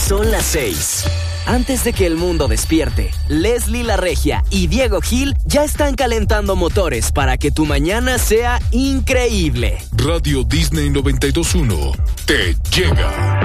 Son las 6. Antes de que el mundo despierte, Leslie La Regia y Diego Gil ya están calentando motores para que tu mañana sea increíble. Radio Disney 92.1 te llega.